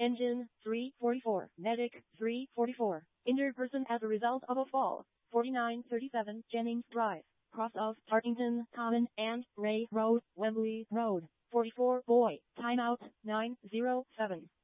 Engine 344. Medic 344. Injured person as a result of a fall. 4937 Jennings Drive. Cross of Tarkington Common and Ray Road, Wembley Road. 44 Boy. Timeout 907.